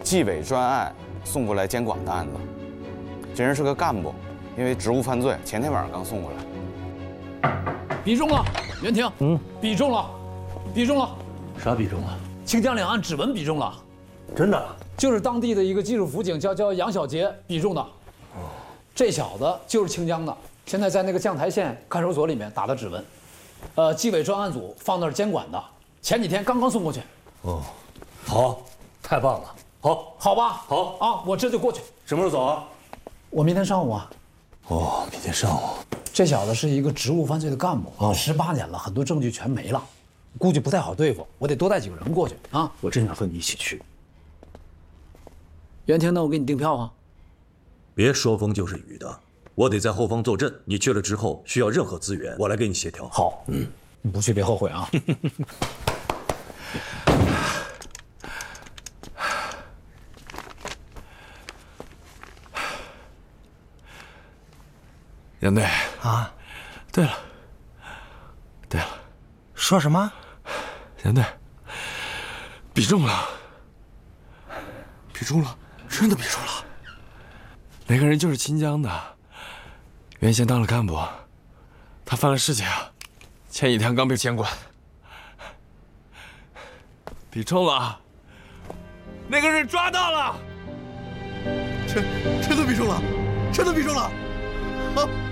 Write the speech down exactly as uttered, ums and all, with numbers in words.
纪委专案送过来监管的案子。这人是个干部，因为职务犯罪，前天晚上刚送过来。 比中了，袁婷，嗯，比中了，比中了。 啥比中啊？ 清江两岸指纹比中了。 真的？ 就是当地的一个技术辅警叫叫杨小杰比中的。哦，这小子就是清江的，现在在那个绛台县看守所里面打的指纹。呃，纪委专案组放那儿监管的，前几天刚刚送过去。 哦，好，太棒了，好， 好吧， 好啊，我这就过去。 什么时候走啊？ 我明天上午啊。 哦，明天上午。 这小子是一个职务犯罪的干部啊，十八年了，很多证据全没了，估计不太好对付，我得多带几个人过去啊。 我真想和你一起去。 袁婷，那我给你订票啊。 别说风就是雨的，我得在后方坐镇。你去了之后，需要任何资源，我来给你协调。 好，嗯，你不去别后悔啊。 杨队啊， 对了，对了， 说什么？ 杨队，比中了，比中了，真的比中了。那个人就是清江的，原先当了干部，他犯了事情，前几天刚被监管，比中了，那个人抓到了， 真真的比中了，真的比中了，啊！